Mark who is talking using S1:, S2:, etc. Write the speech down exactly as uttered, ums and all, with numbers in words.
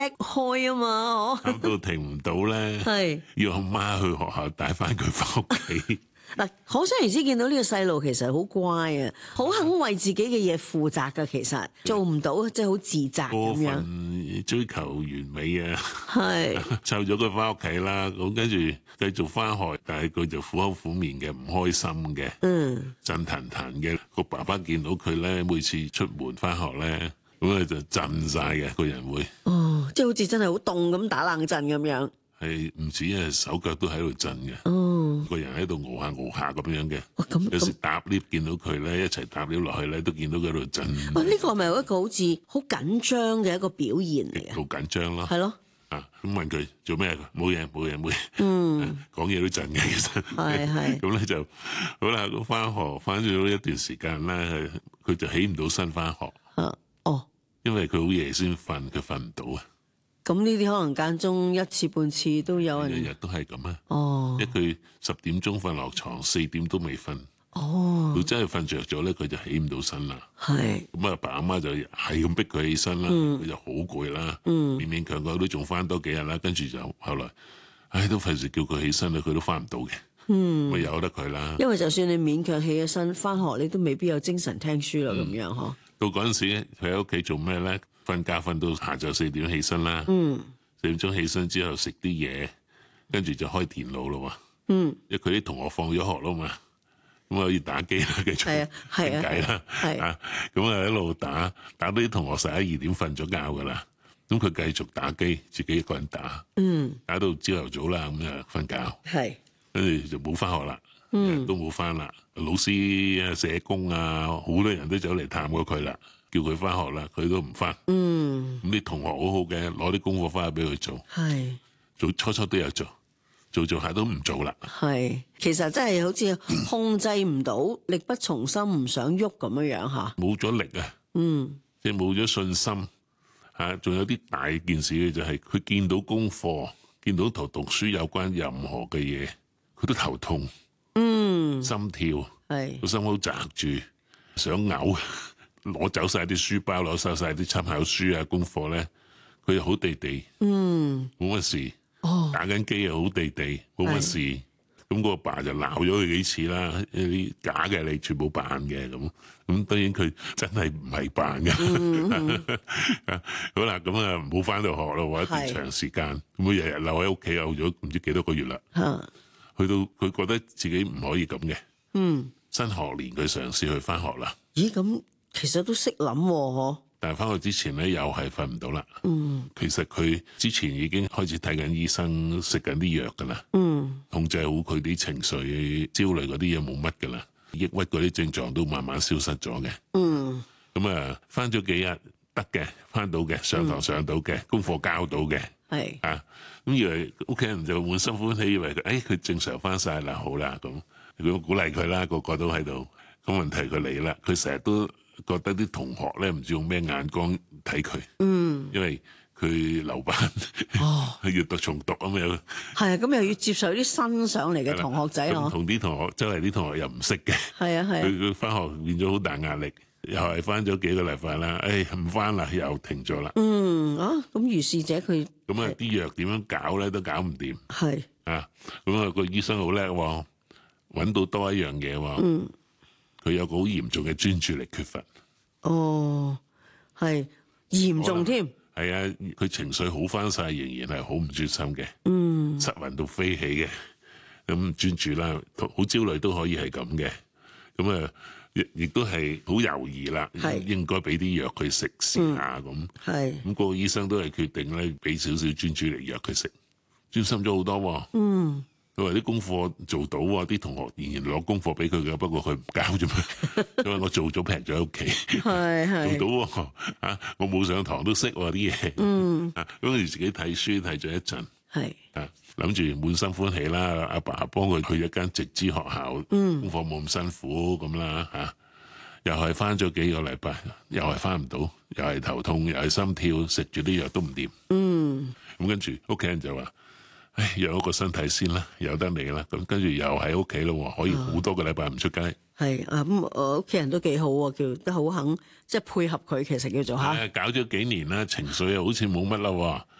S1: 開啊嘛，
S2: 喊到停唔到咧，
S1: 係
S2: 要阿媽去學校帶翻佢翻屋企。
S1: 嗱，可想而知見到呢個細路其實好乖啊，好肯為自己嘅嘢負責噶，其實做唔到即係好自責
S2: 過
S1: 咁樣，
S2: 分追求完美啊，
S1: 係
S2: 湊咗佢翻屋企啦，咁跟住繼續翻學，但係佢就苦口苦面嘅，唔開心嘅，
S1: 嗯，
S2: 震騰騰嘅。個爸爸見到佢咧，每次出門翻學咧，咁佢就震晒嘅，個人會
S1: 哦，即係好似真係好凍咁打冷震咁樣，
S2: 係唔止啊，手腳都喺度震嘅。
S1: 哦，
S2: 個人喺度熬下熬下咁樣嘅，
S1: 哇咁
S2: 有時
S1: 咁，
S2: 搭 lift 見到佢咧，一齊搭 lift 落去咧，都見到佢喺度震，
S1: 哇，呢個係咪一個好似好緊張嘅一個表現嚟嘅？
S2: 好緊張咯。
S1: 係咯，
S2: 啊，咁問佢做咩？冇嘢，冇嘢，冇嘢。
S1: 嗯，
S2: 講嘢都震嘅，其實。
S1: 係係
S2: 咁咧就好啦。咁翻學翻咗一段時間咧，佢就起唔到身翻學，
S1: 啊，哦，
S2: 因為佢好夜先瞓，佢瞓唔到啊。
S1: 咁呢啲可能間中一次半次都有人，
S2: 日日都係咁啊。
S1: 哦
S2: 一佢十點鐘瞓落床，四點都未瞓。
S1: 哦，
S2: 佢真係瞓着咗咧，佢就起唔到身啦。
S1: 係，
S2: 咁阿爸阿媽就係咁逼佢起身啦，佢、就好攰啦，
S1: 嗯
S2: 勉勉強強都仲翻多幾日啦，跟住就後來，唉都費事叫佢起身啦，佢都翻唔到嘅，
S1: 嗯，
S2: 咪由得佢啦。
S1: 因為就算你勉強起咗身翻學，你都未必有精神聽書啦，咁樣嗬，
S2: 到嗰陣時，佢喺屋企做咩咧？瞓覺瞓到下晝四點起身啦，
S1: 嗯
S2: 四點鐘起身之後食啲嘢，跟住就開電腦咯喎，
S1: 嗯，
S2: 因為佢啲同學放咗學啦嘛，咁可以打機啦，繼續
S1: 係啊係啊
S2: 傾偈啦，
S1: 係
S2: 啊，咁啊一路打打到啲同學十一二點瞓咗覺噶啦，咁佢繼續打機，自己一個人打，
S1: 嗯，
S2: 打到朝頭早啦，咁就瞓覺，
S1: 係，
S2: 跟住就冇翻學啦，
S1: 嗯
S2: 都冇翻啦。老師啊、社工啊，好多人都走嚟探過佢啦，叫佢翻學啦，佢都唔翻。
S1: 嗯，
S2: 咁啲同學好好嘅，攞啲功課翻去俾佢做，
S1: 係。
S2: 做初初都有做，做做下都唔做啦。
S1: 係，其實真係好似控制唔到，力不從心，唔想喐咁樣樣吓。
S2: 冇咗力啊，
S1: 嗯，
S2: 即係冇咗信心嚇。仲有啲大件事嘅就係佢見到功課，見到同讀書有關任何嘅嘢，佢都頭痛、
S1: 嗯，
S2: 心跳，
S1: 係
S2: 個心好擲住，想嘔，攞走晒啲書包，攞晒晒啲參考書啊、功課咧，佢又好地地，
S1: 嗯，
S2: 冇乜事。
S1: 哦，
S2: 打緊機又好地地，冇乜事。咁個爸就鬧咗佢幾次啦，啲假嘅你全部扮嘅咁。咁當然佢真係唔係扮嘅。
S1: 嗯
S2: 好啦，咁啊冇翻到學咯，一段長時間，咁佢日日留喺屋企，有咗唔知幾多個月啦。
S1: 吓，
S2: 去到佢覺得自己唔可以咁嘅，
S1: 嗯，
S2: 新學年佢嘗試去翻學啦，
S1: 咦，咁其實都識諗嗬，
S2: 但係翻學之前咧又係瞓唔到啦。
S1: 嗯
S2: 其實佢之前已經開始睇緊醫生，食緊啲藥噶啦。
S1: 嗯，
S2: 控制好佢啲情緒、焦慮嗰啲嘢冇乜噶啦，抑鬱嗰啲症狀都慢慢消失咗嘅。
S1: 嗯，
S2: 咁啊，翻咗幾日得嘅，翻到嘅，上堂上到嘅，功課交到嘅，
S1: 係，
S2: 啊，咁以為屋企人就滿心歡喜，以為佢，誒佢正常翻晒啦，好啦，咁佢鼓勵佢啦，個個都喺度。咁問題佢嚟啦，佢成日都覺得啲同學咧唔知用咩眼光睇佢，
S1: 嗯，
S2: 因為佢留班，
S1: 哦，
S2: 佢要讀重讀咁樣。
S1: 係啊，咁又要接受啲新上嚟嘅同學仔
S2: 咁
S1: 嗬，
S2: 同啲同學周圍啲同學又唔識嘅，
S1: 係啊係啊，
S2: 佢佢翻學變咗好大壓力，又係翻咗幾個禮拜啦，誒唔翻啦，又停咗啦。
S1: 嗯啊，咁如是者佢
S2: 咁啊啲藥點樣搞咧都搞唔掂
S1: 係，
S2: 啊！咁啊個醫生好叻喎，揾到多一樣嘢喎，
S1: 嗯，
S2: 佢有個好嚴重嘅專注力缺乏。
S1: 哦，係嚴重添，
S2: 係啊，佢情緒好翻晒，仍然係好唔專心嘅，
S1: 嗯，
S2: 失魂到飛起嘅，咁專注啦，好焦慮都可以係咁嘅，咁啊亦亦都係好猶豫啦，
S1: 係
S2: 應該俾啲藥佢食試下咁，
S1: 係，
S2: 咁個醫生都係決定咧，俾少少專注力藥佢食，專心咗好多喎。
S1: 嗯。
S2: 佢話啲功課做到啊，啲同學仍然攞功課俾佢嘅，不過佢唔交啫嘛。佢話我做咗平咗喺屋企，
S1: 係係
S2: 做到喎啊！我冇上堂都識喎啲嘢，
S1: 嗯
S2: 啊咁佢自己睇書睇咗一陣
S1: 係
S2: 啊，諗住滿心歡喜啦。阿爸幫佢去一間直資學校，
S1: 嗯
S2: 功課冇咁辛苦咁啦嚇。又係翻咗幾個禮拜，又係翻唔到，又係頭痛，又係心跳，食住啲藥都唔掂。
S1: 嗯
S2: 咁跟住屋企人就話： 唉，養好個身體先啦，由得你啦。咁跟住又喺屋企咯，可以好多個禮拜唔出街。
S1: 係啊，咁我屋企人都幾好喎，叫都好肯即係配合佢，其實叫做嚇。
S2: 誒，搞咗幾年啦，情緒又好似冇乜啦喎。